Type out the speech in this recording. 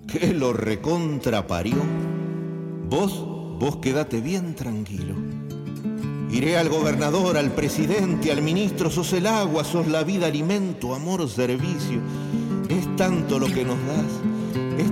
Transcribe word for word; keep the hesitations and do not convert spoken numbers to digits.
que lo recontraparió. Vos, vos quedate bien tranquilo. Iré al gobernador, al presidente, al ministro, sos el agua, sos la vida, alimento, amor, servicio. Es tanto lo que nos das,